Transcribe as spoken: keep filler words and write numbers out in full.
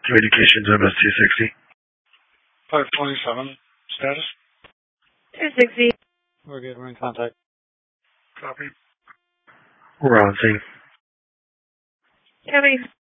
Communications M S two sixty. five twenty-seven. Status? two sixty. We're good. We're in contact. Copy. We're on scene. Copy.